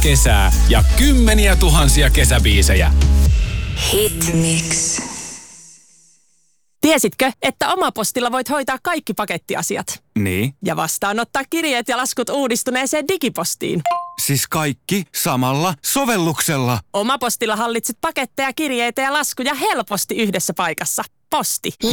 kesää ja kymmeniä tuhansia kesäbiisejä. Hitmix. Tiesitkö, että Omapostilla voit hoitaa kaikki pakettiasiat? Niin? Ja vastaanottaa kirjeet ja laskut uudistuneeseen digipostiin. Siis kaikki samalla sovelluksella. Omapostilla hallitset paketteja, kirjeitä ja laskuja helposti yhdessä paikassa. Posti.